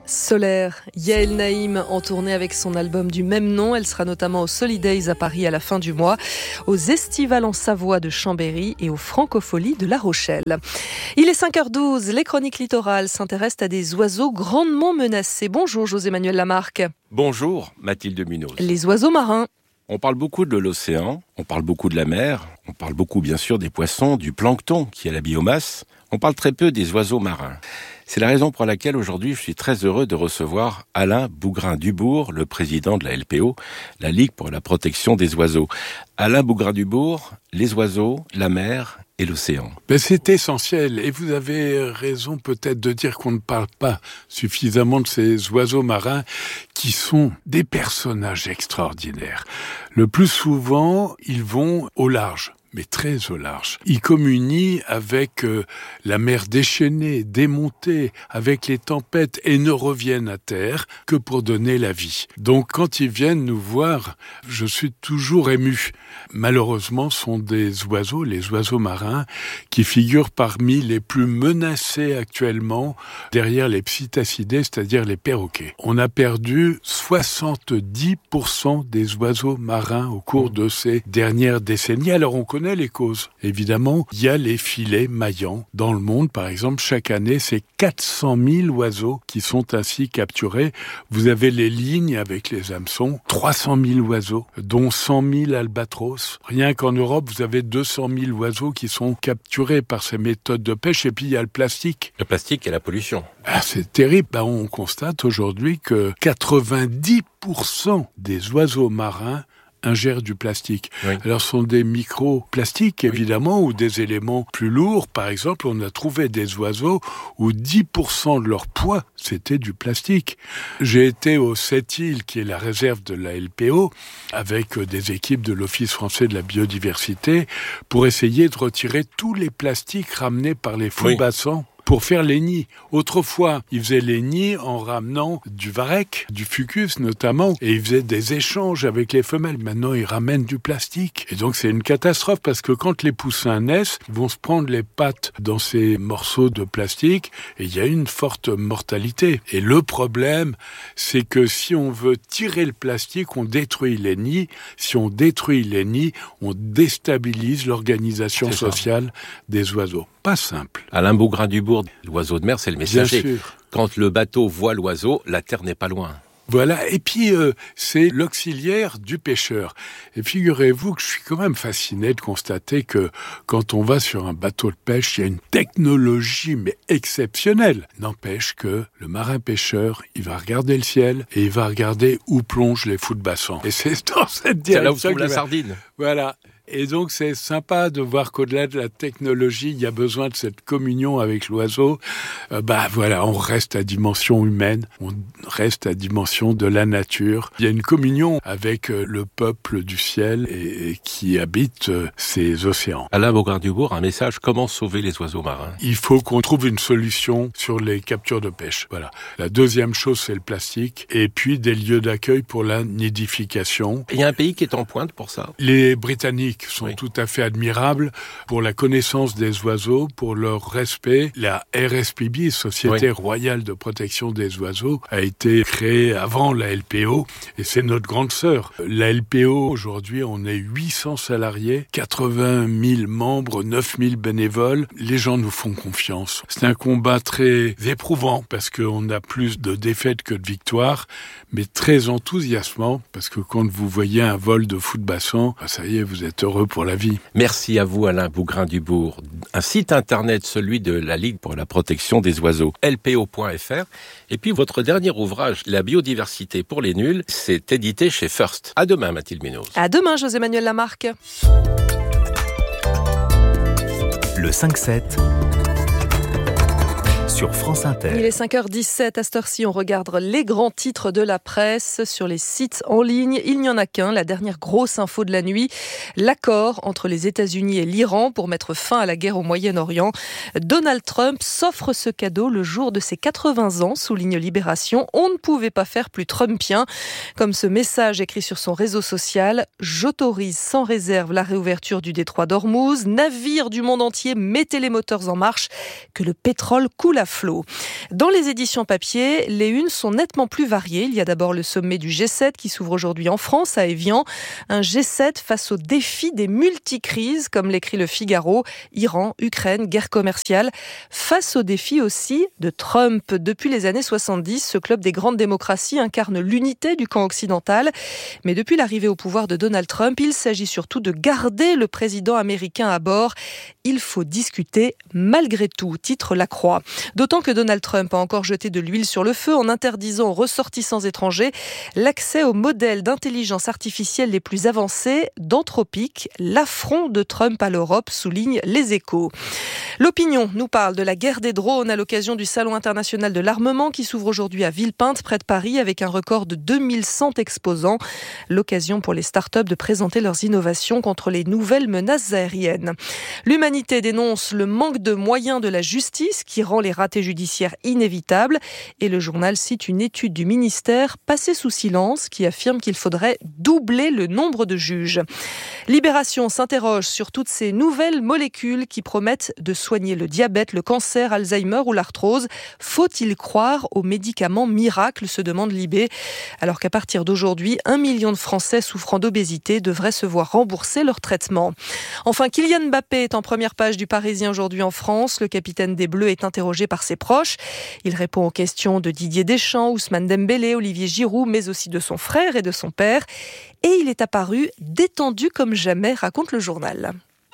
Solaire, Yael Naïm en tournée avec son album du même nom. Elle sera notamment au Solidays à Paris à la fin du mois, aux Estivales en Savoie de Chambéry et aux Francopholies de La Rochelle. Il est 5h12, les chroniques littorales s'intéressent à des oiseaux grandement menacés. Bonjour José-Manuel Lamarque. Bonjour Mathilde Munoz. Les oiseaux marins. On parle beaucoup de l'océan, on parle beaucoup de la mer, on parle beaucoup bien sûr des poissons, du plancton qui est la biomasse. On parle très peu des oiseaux marins. C'est la raison pour laquelle aujourd'hui je suis très heureux de recevoir Alain Bougrain-Dubourg, le président de la LPO, la Ligue pour la protection des oiseaux. Alain Bougrain-Dubourg, les oiseaux, la mer et l'océan. C'est essentiel et vous avez raison peut-être de dire qu'on ne parle pas suffisamment de ces oiseaux marins qui sont des personnages extraordinaires. Le plus souvent, ils vont au large. Mais très au large. Ils communient avec la mer déchaînée, démontée, avec les tempêtes et ne reviennent à terre que pour donner la vie. Donc quand ils viennent nous voir, je suis toujours ému. Malheureusement, ce sont des oiseaux, les oiseaux marins, qui figurent parmi les plus menacés actuellement derrière les psittacidés, c'est-à-dire les perroquets. On a perdu 70% des oiseaux marins au cours de ces dernières décennies. Alors on connaît les causes. Évidemment, il y a les filets maillants. Dans le monde, par exemple, chaque année, c'est 400 000 oiseaux qui sont ainsi capturés. Vous avez les lignes avec les hameçons, 300 000 oiseaux, dont 100 000 albatros. Rien qu'en Europe, vous avez 200 000 oiseaux qui sont capturés par ces méthodes de pêche. Et puis, il y a le plastique. Le plastique et la pollution. C'est terrible. On constate aujourd'hui que 90% des oiseaux marins ingèrent du plastique. Oui. Alors, ce sont des microplastiques, évidemment, ou des éléments plus lourds. Par exemple, on a trouvé des oiseaux où 10% de leur poids, c'était du plastique. J'ai été au Sept-Îles, qui est la réserve de la LPO, avec des équipes de l'Office français de la biodiversité, pour essayer de retirer tous les plastiques ramenés par les foules-bassans. Pour faire les nids. Autrefois, ils faisaient les nids en ramenant du varech, du fucus notamment, et ils faisaient des échanges avec les femelles. Maintenant, ils ramènent du plastique. Et donc, c'est une catastrophe parce que quand les poussins naissent, ils vont se prendre les pattes dans ces morceaux de plastique et il y a une forte mortalité. Et le problème, c'est que si on veut tirer le plastique, on détruit les nids. Si on détruit les nids, on déstabilise l'organisation sociale des oiseaux. Pas simple. Alain Bougrain-Dubourg, l'oiseau de mer, c'est le messager. Bien sûr. Quand le bateau voit l'oiseau, la terre n'est pas loin. Voilà, et puis c'est l'auxiliaire du pêcheur. Et figurez-vous que je suis quand même fasciné de constater que quand on va sur un bateau de pêche, il y a une technologie mais exceptionnelle. N'empêche que le marin-pêcheur, il va regarder le ciel et il va regarder où plongent les foules-bassans. Et c'est dans cette direction. C'est là où se trouve la sardine. Voilà. Et donc, c'est sympa de voir qu'au-delà de la technologie, il y a besoin de cette communion avec l'oiseau. Voilà, on reste à dimension humaine, on reste à dimension de la nature. Il y a une communion avec le peuple du ciel et qui habite ces océans. Alain Bougrain-Dubourg, un message, comment sauver les oiseaux marins ? Il faut qu'on trouve une solution sur les captures de pêche. Voilà. La deuxième chose, c'est le plastique. Et puis, des lieux d'accueil pour la nidification. Il y a un pays qui est en pointe pour ça ? Les Britanniques sont tout à fait admirables pour la connaissance des oiseaux, pour leur respect. La RSPB, Société Royale de Protection des Oiseaux, a été créée avant la LPO et c'est notre grande sœur. La LPO, aujourd'hui, on est 800 salariés, 80 000 membres, 9 000 bénévoles. Les gens nous font confiance. C'est un combat très éprouvant parce qu'on a plus de défaites que de victoires, mais très enthousiasmant parce que quand vous voyez un vol de foules-bassans, ça y est, vous êtes heureux pour la vie. Merci à vous Alain Bougrain-Dubourg. Un site internet, celui de la Ligue pour la protection des oiseaux, lpo.fr. Et puis votre dernier ouvrage, La biodiversité pour les nuls, c'est édité chez First. À demain Mathilde Munoz. À demain José-Manuel Lamarque. Le 5-7 sur France Inter. Il est 5h17, à cette heure-ci, on regarde les grands titres de la presse sur les sites en ligne. Il n'y en a qu'un, la dernière grosse info de la nuit, l'accord entre les États-Unis et l'Iran pour mettre fin à la guerre au Moyen-Orient. Donald Trump s'offre ce cadeau le jour de ses 80 ans, souligne Libération. On ne pouvait pas faire plus trumpien. Comme ce message écrit sur son réseau social, « J'autorise sans réserve la réouverture du détroit d'Ormuz. Navires du monde entier, mettez les moteurs en marche, que le pétrole coule à flot. Dans les éditions papier, les unes sont nettement plus variées. Il y a d'abord le sommet du G7 qui s'ouvre aujourd'hui en France, à Évian. Un G7 face aux défis des multicrises, comme l'écrit le Figaro. Iran, Ukraine, guerre commerciale. Face aux défis aussi de Trump. Depuis les années 70, ce club des grandes démocraties incarne l'unité du camp occidental. Mais depuis l'arrivée au pouvoir de Donald Trump, il s'agit surtout de garder le président américain à bord. Il faut discuter malgré tout, titre La Croix. D'autant que Donald Trump a encore jeté de l'huile sur le feu en interdisant aux ressortissants étrangers l'accès aux modèles d'intelligence artificielle les plus avancés d'Anthropic. L'affront de Trump à l'Europe, souligne Les Échos. L'Opinion nous parle de la guerre des drones à l'occasion du Salon international de l'armement qui s'ouvre aujourd'hui à Villepinte, près de Paris, avec un record de 2100 exposants. L'occasion pour les startups de présenter leurs innovations contre les nouvelles menaces aériennes. L'Humanité dénonce le manque de moyens de la justice qui rend les ratés judiciaires inévitables. Et le journal cite une étude du ministère passée sous silence qui affirme qu'il faudrait doubler le nombre de juges. Libération s'interroge sur toutes ces nouvelles molécules qui promettent de soigner le diabète, le cancer, Alzheimer ou l'arthrose. Faut-il croire aux médicaments miracles, se demande Libé, alors qu'à partir d'aujourd'hui, 1 million de Français souffrant d'obésité devraient se voir rembourser leur traitement. Enfin, Kylian Mbappé est en première page du Parisien aujourd'hui en France. Le capitaine des Bleus est interrogé par ses proches. Il répond aux questions de Didier Deschamps, Ousmane Dembélé, Olivier Giroud, mais aussi de son frère et de son père. Et il est apparu détendu comme jamais, raconte le journal.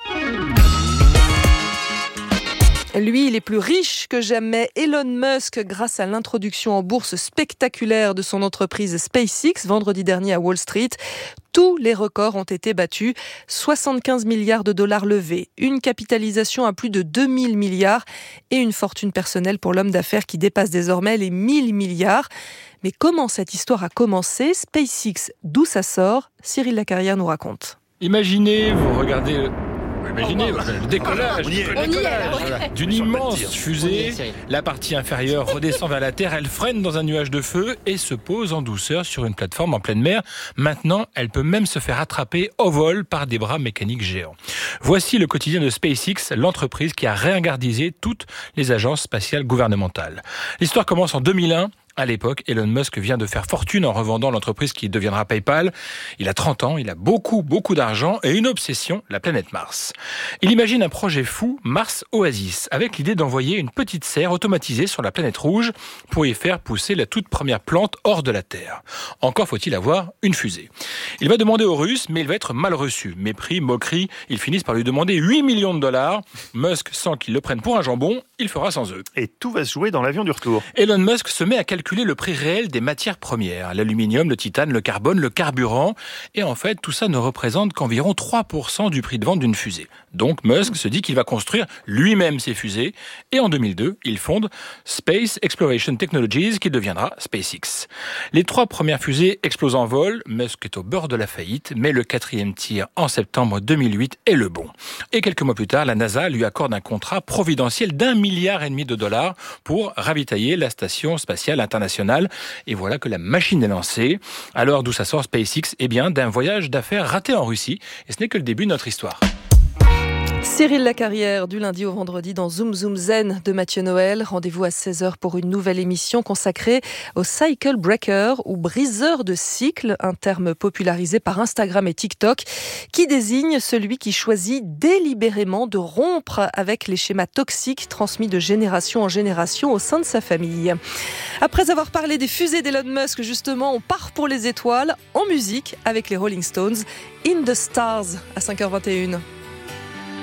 Lui, il est plus riche que jamais. Elon Musk, grâce à l'introduction en bourse spectaculaire de son entreprise SpaceX, vendredi dernier à Wall Street, tous les records ont été battus. 75 milliards de dollars levés, une capitalisation à plus de 2000 milliards et une fortune personnelle pour l'homme d'affaires qui dépasse désormais les 1000 milliards. Mais comment cette histoire a commencé ? SpaceX, d'où ça sort ? Cyril Lacarrière nous raconte. Imaginez, vous regardez... Imaginez le décollage d'une immense fusée. La partie inférieure redescend vers la Terre, elle freine dans un nuage de feu et se pose en douceur sur une plateforme en pleine mer. Maintenant, elle peut même se faire attraper au vol par des bras mécaniques géants. Voici le quotidien de SpaceX, l'entreprise qui a réingardisé toutes les agences spatiales gouvernementales. L'histoire commence en 2001. À l'époque, Elon Musk vient de faire fortune en revendant l'entreprise qui deviendra PayPal. Il a 30 ans, il a beaucoup d'argent et une obsession, la planète Mars. Il imagine un projet fou, Mars Oasis, avec l'idée d'envoyer une petite serre automatisée sur la planète rouge pour y faire pousser la toute première plante hors de la Terre. Encore faut-il avoir une fusée. Il va demander aux Russes, mais il va être mal reçu. Mépris, moquerie, ils finissent par lui demander 8 millions de dollars. Musk sent qu'ils le prennent pour un jambon, il fera sans eux. Et tout va se jouer dans l'avion du retour. Elon Musk se met à calculer le prix réel des matières premières, l'aluminium, le titane, le carbone, le carburant. Et en fait, tout ça ne représente qu'environ 3% du prix de vente d'une fusée. Donc Musk se dit qu'il va construire lui-même ses fusées. Et en 2002, il fonde Space Exploration Technologies, qui deviendra SpaceX. Les 3 premières fusées explosent en vol. Musk est au bord de la faillite, mais le 4e tir en septembre 2008 est le bon. Et quelques mois plus tard, la NASA lui accorde un contrat providentiel d'1,5 milliard de dollars pour ravitailler la station spatiale internationale. Et voilà que la machine est lancée. Alors d'où ça sort SpaceX ? Eh bien, d'un voyage d'affaires raté en Russie. Et ce n'est que le début de notre histoire. Cyril Lacarrière, du lundi au vendredi dans Zoom Zoom Zen de Mathieu Noël. Rendez-vous à 16h pour une nouvelle émission consacrée au cycle breaker ou briseur de cycle, un terme popularisé par Instagram et TikTok qui désigne celui qui choisit délibérément de rompre avec les schémas toxiques transmis de génération en génération au sein de sa famille. Après avoir parlé des fusées d'Elon Musk, justement, on part pour les étoiles en musique avec les Rolling Stones. In the Stars à 5h21.